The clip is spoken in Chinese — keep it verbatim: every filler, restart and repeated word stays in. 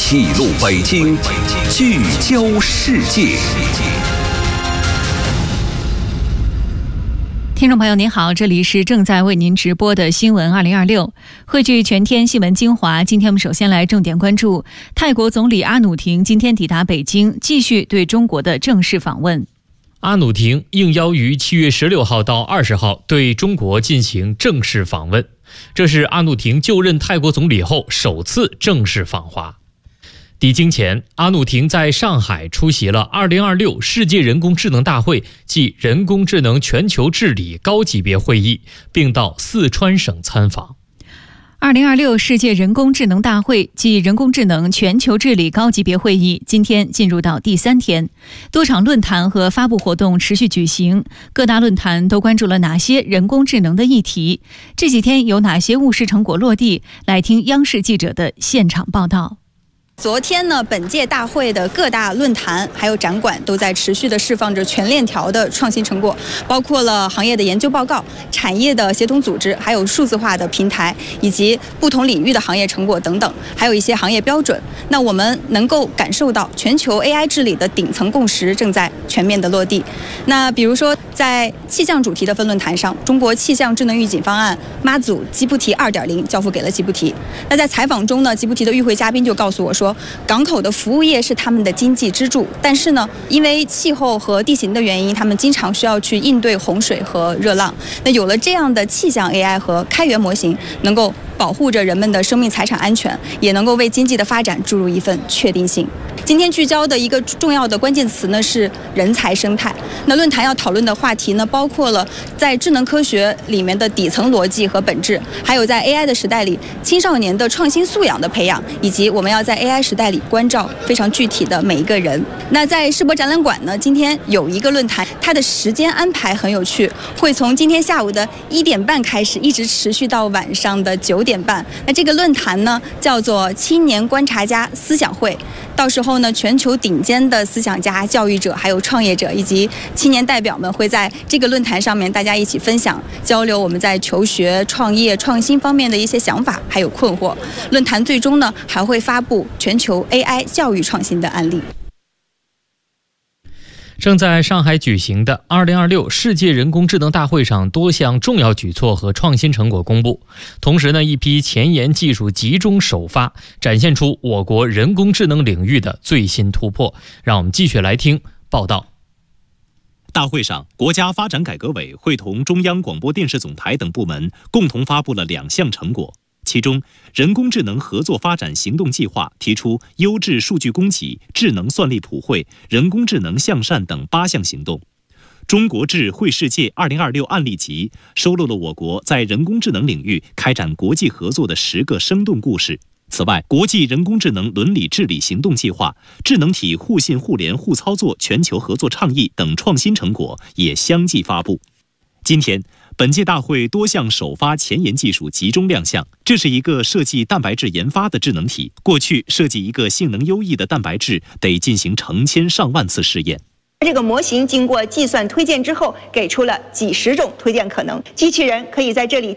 记录北京，聚焦世界。 听众朋友您好，这里是正在为您直播的新闻二零二六，汇聚全天新闻精华。今天我们首先来重点关注泰国总理阿努廷今天抵达北京，继续对中国的正式访问。 阿努廷应邀于七月十六号到二十号对中国进行正式访问，这是阿努廷就任泰国总理后首次正式访华。抵京前，阿努廷在上海出席了二零二六世界人工智能大会暨人工智能全球治理高级别会议，并到四川省参访。 二零二六世界人工智能大会暨人工智能全球治理高级别会议今天进入到第三天，多场论坛和发布活动持续举行，各大论坛都关注了哪些人工智能的议题？这几天有哪些务实成果落地？来听央视记者的现场报道。 昨天呢，本届大会的各大论坛还有展馆都在持续的释放着全链条的创新成果，包括了行业的研究报告、产业的协同组织，还有数字化的平台，以及不同领域的行业成果等等，还有一些行业标准。那我们能够感受到全球 A I 治理的顶层共识正在全面的落地。那比如说，在气象主题的分论坛上，中国气象智能预警方案妈祖吉布提 二点零 交付给了吉布提。那在采访中呢，吉布提的与会嘉宾就告诉我说，港口的服务业是他们的经济支柱，但是呢，因为气候和地形的原因，他们经常需要去应对洪水和热浪。那有了这样的气象 A I 和开源模型，能够保护着人们的生命财产安全，也能够为经济的发展注入一份确定性。今天聚焦的一个重要的关键词呢是人才生态。那论坛要讨论的话题呢，包括了在智能科学里面的底层逻辑和本质，还有在 A I 的时代里青少年的创新素养的培养，以及我们要在 A I 时代里关照非常具体的每一个人。那在世博展览馆呢，今天有一个论坛，它的时间安排很有趣，会从今天下午的一点半开始，一直持续到晚上的九点半。那这个论坛呢，叫做青年观察家思想会。到时候呢，全球顶尖的思想家、教育者，还有创业者以及青年代表们会在这个论坛上面，大家一起分享、交流我们在求学、创业、创新方面的一些想法，还有困惑。论坛最终呢，还会发布全球 A I 教育创新的案例。 正在上海举行的二零二六世界人工智能大会上，多项重要举措和创新成果公布。同时呢，一批前沿技术集中首发，展现出我国人工智能领域的最新突破。让我们继续来听报道。 大会上，国家发展改革委会同中央广播电视总台等部门共同发布了两项成果。其中，人工智能合作发展行动计划提出优质数据供给、智能算力普惠、人工智能向善等八项行动。中国智慧世界二零二六案例集收录了我国在人工智能领域开展国际合作的十个生动故事。此外，国际人工智能伦理治理行动计划、智能体互信互联互操作全球合作倡议等创新成果也相继发布。今天，本届大会多项首发前沿技术集中亮相。这是一个设计蛋白质研发的智能体。过去设计一个性能优异的蛋白质得进行成千上万次试验。 这个模型经过计算推荐之后，给出了几十种推荐可能。机器人可以在这里